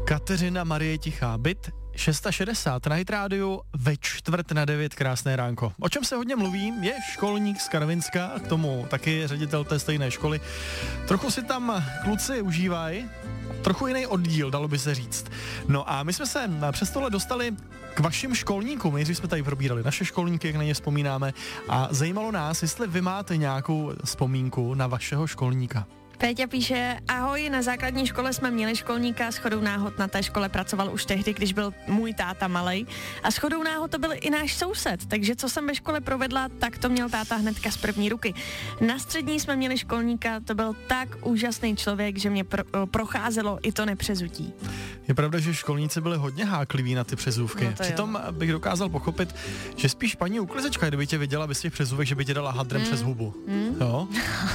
Kateřina Marie Tichá, byt 660 na Hit Rádiu ve 8:45, krásné ránko. O čem se hodně mluví, je školník z Karvinska, k tomu taky ředitel té stejné školy. Trochu si tam kluci užívají, trochu jiný oddíl, dalo by se říct. No a my jsme se přes tohle dostali k vašim školníkům. Nejdřív jsme tady probírali naše školníky, jak na ně vzpomínáme, a zajímalo nás, jestli vy máte nějakou vzpomínku na vašeho školníka. Péťa píše, ahoj, na základní škole jsme měli školníka, shodou náhod na té škole pracoval už tehdy, když byl můj táta malej, a shodou náhod to byl i náš soused, takže co jsem ve škole provedla, tak to měl táta hnedka z první ruky. Na střední jsme měli školníka, to byl tak úžasný člověk, že mě procházelo i to nepřezutí. Je pravda, že školníci byli hodně hákliví na ty přezůvky. No Přitom bych dokázal pochopit, že spíš paní uklizečka, kdyby tě viděla bez těch přezůvek, že by tě dala hadrem přes hubu. Jo?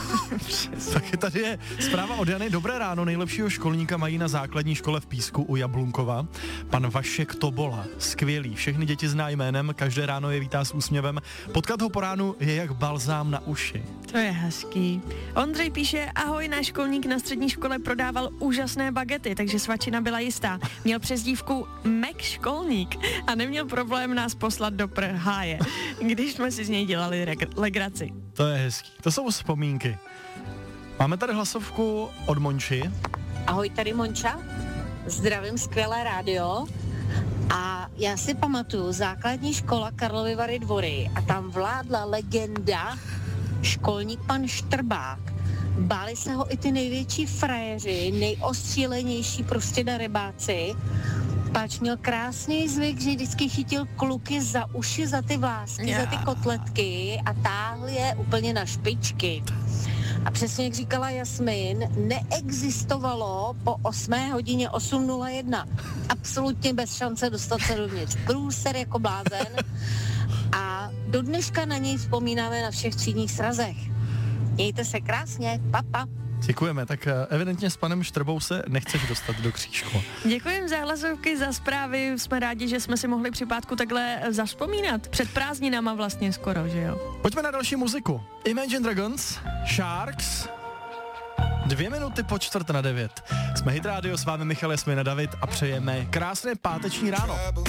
Taky tady je zpráva od Jany. Dobré ráno, nejlepšího školníka mají na základní škole v Písku u Jablunkova. Pan Vašek Tobola, skvělý, všechny děti zná jménem, každé ráno je vítá s úsměvem. Potkat ho po ránu je jak balzám na uši. To je hezký. Ondřej píše, ahoj, náš školník na střední škole prodával úžasné bagety, takže svačina byla jistá. Měl přezdívku Mac školník a neměl problém nás poslat do háje, když jsme si z něj dělali legraci. To je hezký, to jsou vzpomínky. Máme tady hlasovku od Monči. Ahoj, tady Monča, zdravím, skvělé rádio. A já si pamatuju, základní škola Karlovy Vary Dvory a tam vládla legenda školník pan Štrbák. Báli se ho i ty největší frajeři, nejostřílenější prostě darebáci. Páč měl krásný zvyk, že vždycky chytil kluky za uši, za ty vlásky, za ty kotletky a táhl je úplně na špičky. A přesně jak říkala Jasmin, neexistovalo po 8 hodině 8:01. Absolutně bez šance dostat se dovnitř. Průser jako blázen. A do dneška na něj vzpomínáme na všech třídních srazech. Mějte se krásně, papa. Děkujeme, tak evidentně s panem Štrbou se nechceš dostat do křížku. Děkujeme za hlasovky, za zprávy, jsme rádi, že jsme si mohli při pátku takhle zavzpomínat. Před prázdninama vlastně skoro, že jo? Pojďme na další muziku. Imagine Dragons, Sharks, 2 minuty po 8:45. Jsme Hit Radio, s vámi Michal, Jasmin a David a přejeme krásné páteční ráno.